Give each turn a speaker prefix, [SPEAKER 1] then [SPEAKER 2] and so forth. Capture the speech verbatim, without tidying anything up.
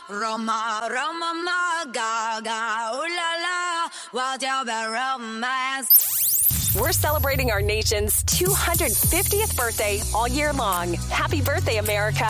[SPEAKER 1] Roma, Roma, ma, gaga, ooh la la, what's your romance?
[SPEAKER 2] We're celebrating our nation's two hundred fiftieth birthday all year long. Happy birthday, America.